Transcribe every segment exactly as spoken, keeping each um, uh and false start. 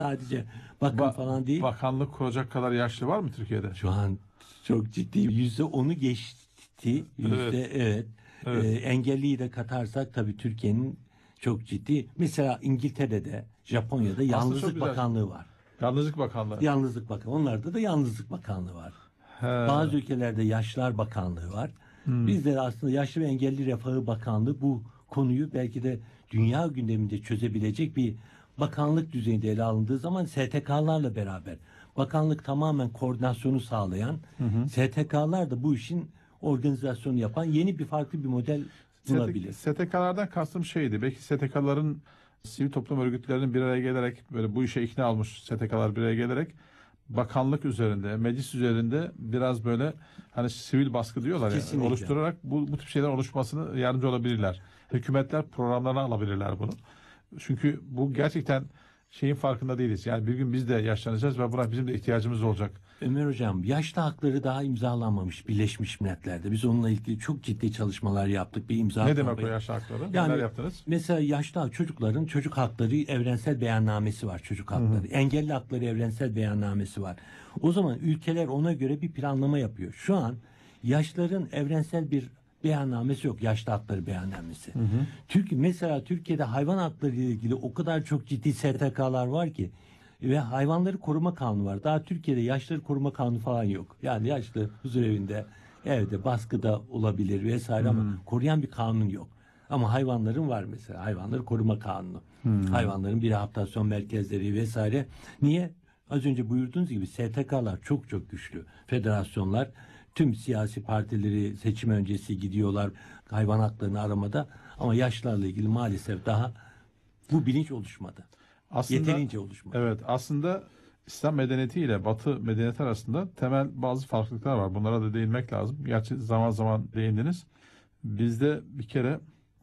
Sadece bakım Ba- falan değil. Bakanlık kuracak kadar yaşlı var mı Türkiye'de? Şu an çok ciddi yüzde onu geçti. Yüzde evet. evet. Evet. Ee, engelliyi de katarsak tabii Türkiye'nin çok ciddi. Mesela İngiltere'de, Japonya'da Yalnızlık güzel. Bakanlığı var. Yalnızlık Bakanlığı. Yalnızlık Bakanlığı. Onlarda da Yalnızlık Bakanlığı var. He. Bazı ülkelerde Yaşlılar Bakanlığı var. Hmm. Bizde de aslında Yaşlı ve Engelli Refahı Bakanlığı bu konuyu belki de dünya gündeminde çözebilecek bir bakanlık düzeyinde ele alındığı zaman S T K'larla beraber bakanlık tamamen koordinasyonu sağlayan, hı hı. S T K'lar da bu işin organizasyonu yapan yeni bir farklı bir model bulabilir. S T K'lardan kastım şeydi. Belki S T K'ların sivil toplum örgütlerinin bir araya gelerek böyle bu işe ikna olmuş S T K'lar bir araya gelerek bakanlık üzerinde, meclis üzerinde biraz böyle hani sivil baskı diyorlar ya, oluşturarak bu, bu tip şeyler oluşmasını yardımcı olabilirler. Hükümetler programlarına alabilirler bunu. Çünkü bu gerçekten şeyin farkında değiliz. Yani bir gün biz de yaşlanacağız ve buna bizim de ihtiyacımız olacak. Ömer Hocam, yaşlı hakları daha imzalanmamış Birleşmiş Milletler'de. Biz onunla ilgili çok ciddi çalışmalar yaptık. Bir imza. Ne demek o yaşlı hakları? Yani, neler yaptınız? Mesela yaşlı çocukların çocuk hakları evrensel beyannamesi var. Çocuk hakları. Hı hı. Engelli hakları evrensel beyannamesi var. O zaman ülkeler ona göre bir planlama yapıyor. Şu an yaşlıların evrensel bir beyannamesi yok. Yaşlı hakları beyannamesi. Hı hı. Türkiye, mesela Türkiye'de hayvan hakları ile ilgili o kadar çok ciddi S T K'lar var ki ve hayvanları koruma kanunu var. Daha Türkiye'de yaşları koruma kanunu falan yok. Yani yaşlı huzur evinde, evde baskıda olabilir vesaire hmm. ama koruyan bir kanun yok. Ama hayvanların var mesela. Hayvanları koruma kanunu. Hmm. Hayvanların bir rehabilitasyon merkezleri vesaire. Niye? Az önce buyurduğunuz gibi S T K'lar çok çok güçlü. Federasyonlar, tüm siyasi partileri seçim öncesi gidiyorlar hayvan haklarını aramada. Ama yaşlarla ilgili maalesef daha bu bilinç oluşmadı. Aslında, yeterince oluşmadı. Evet, aslında İslam medeniyeti ile Batı medeniyeti arasında temel bazı farklılıklar var. Bunlara da değinmek lazım. Gerçi zaman zaman değindiniz. Bizde bir kere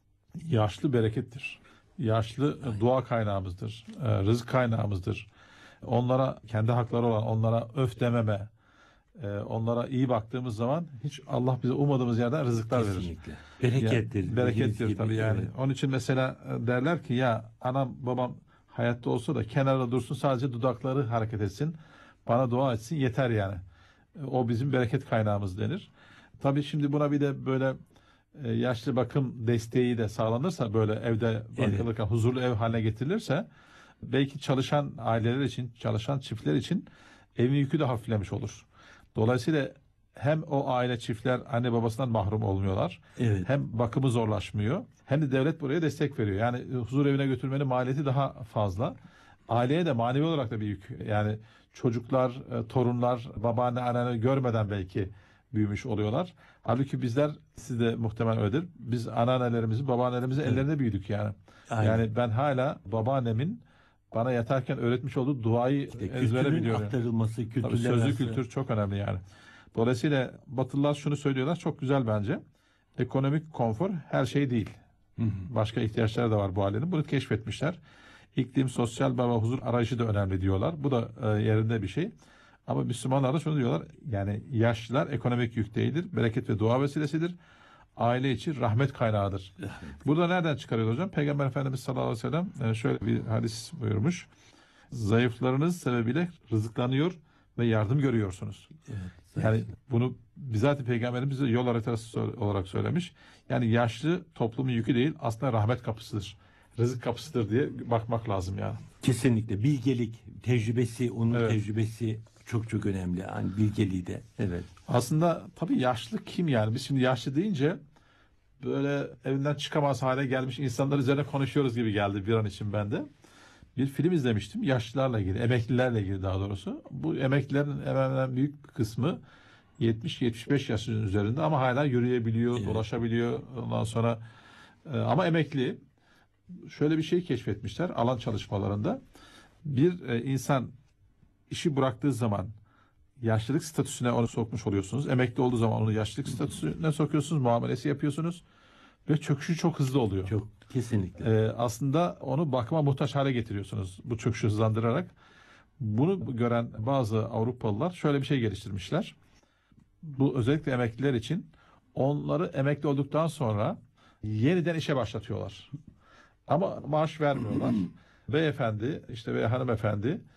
yaşlı berekettir. Yaşlı Aynen. dua kaynağımızdır. Rızık kaynağımızdır. Onlara kendi hakları olan onlara öf dememe, onlara iyi baktığımız zaman hiç Allah bize ummadığımız yerden rızıklar Kesinlikle. verir. Berekettir. Yani, berekettir tabii yani. Evet. Onun için mesela derler ki ya anam babam hayatta olsa da kenarda dursun, sadece dudakları hareket etsin, bana dua etsin yeter yani. O bizim bereket kaynağımız denir. Tabii şimdi buna bir de böyle yaşlı bakım desteği de sağlanırsa, böyle evde bakılırken evet. huzurlu ev haline getirilirse belki çalışan aileler için, çalışan çiftler için evin yükü de hafiflemiş olur. Dolayısıyla hem o aile çiftler anne babasından mahrum olmuyorlar. Evet. Hem bakımı zorlaşmıyor. Hem de devlet buraya destek veriyor. Yani huzur evine götürmenin maliyeti daha fazla. Aileye de manevi olarak da bir yük. Yani çocuklar, torunlar, babaanne, anneanne görmeden belki büyümüş oluyorlar. Halbuki bizler, siz de muhtemelen öyledir. Biz anneannelerimizi, babaannelerimizin evet. ellerinde büyüdük yani. Aynen. Yani ben hala babaannemin bana yatarken öğretmiş olduğu duayı işte ezbere biliyorum. Aktarılması, kültürler Tabii sözlü kültür çok önemli yani. Dolayısıyla Batılılar şunu söylüyorlar, çok güzel bence. Ekonomik konfor her şey değil. Hı hı. Başka ihtiyaçları da var bu ailenin. Bunu keşfetmişler. İklim, sosyal bağ ve huzur arayışı da önemli diyorlar. Bu da e, yerinde bir şey. Ama Müslümanlar da şunu diyorlar. Yani yaşlılar ekonomik yük değildir. Bereket ve dua vesilesidir. Aile için rahmet kaynağıdır. Evet. Burada nereden çıkarıyor hocam? Peygamber Efendimiz sallallahu aleyhi ve sellem şöyle bir hadis buyurmuş. Zayıflarınız sebebiyle rızıklanıyor ve yardım görüyorsunuz. Evet, yani bunu bizzat Peygamberimiz bize yol haritası olarak söylemiş. Yani yaşlı toplumun yükü değil, aslında rahmet kapısıdır. Rızık kapısıdır diye bakmak lazım yani. Kesinlikle. Bilgelik, tecrübesi, onun evet. tecrübesi çok çok önemli. Yani bilgeliği de. Evet. Aslında tabii yaşlı kim yani? Biz şimdi yaşlı deyince böyle evinden çıkamaz hale gelmiş insanlar üzerine konuşuyoruz gibi geldi bir an için bende. Bir film izlemiştim yaşlılarla ilgili, emeklilerle ilgili daha doğrusu. Bu emeklilerin hemen büyük kısmı yetmiş yetmiş beş yaşının üzerinde ama hala yürüyebiliyor, evet. dolaşabiliyor. Ondan sonra ama emekli. Şöyle bir şey keşfetmişler alan çalışmalarında. Bir insan işi bıraktığı zaman yaşlılık statüsüne onu sokmuş oluyorsunuz. Emekli olduğu zaman onu yaşlılık statüsüne sokuyorsunuz, muamelesi yapıyorsunuz ve çöküşü çok hızlı oluyor. Çok kesinlikle. Ee, aslında onu bakıma muhtaç hale getiriyorsunuz bu çöküşü hızlandırarak. Bunu gören bazı Avrupalılar şöyle bir şey geliştirmişler. Bu özellikle emekliler için onları emekli olduktan sonra yeniden işe başlatıyorlar. Ama maaş vermiyorlar. beyefendi işte veya hanımefendi